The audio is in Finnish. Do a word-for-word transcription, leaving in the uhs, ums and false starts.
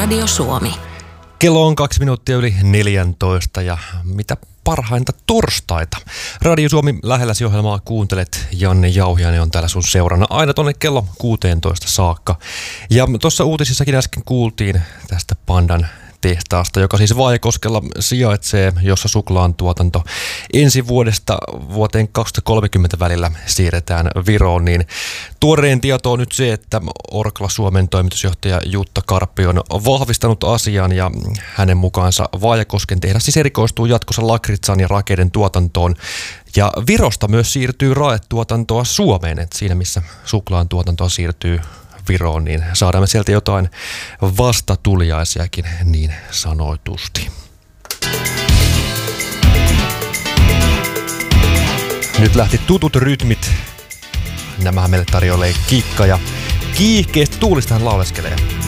Radio Suomi. Kello on kaksi minuuttia yli neljäntoista ja mitä parhainta torstaita. Radio Suomi lähelläsi ohjelmaa kuuntelet. Janne Jauhiainen on täällä sun seurana aina tonne kello kuusitoista saakka. Ja tuossa uutisissakin äsken kuultiin tästä Pandan tehtaasta, joka siis Vaajakoskella sijaitsee, jossa suklaan tuotanto ensi vuodesta vuoteen kaksituhattakolmekymmentä välillä siirretään Viroon, niin tuoreen tieto on nyt se, että Orkla Suomen toimitusjohtaja Jutta Karppi on vahvistanut asian ja hänen mukaansa Vaajakosken tehdas siis erikoistuu jatkossa lakritsan ja rakeiden tuotantoon ja Virosta myös siirtyy raetuotantoa Suomeen, että siinä missä suklaan tuotantoa siirtyy Viroon, niin saadaan me sieltä jotain vastatuliaisiakin niin sanoitusti. Nyt lähti tutut rytmit. Nämähän meille tarjoilee Kikka ja kiihkeästi tuulistahan lauleskelee.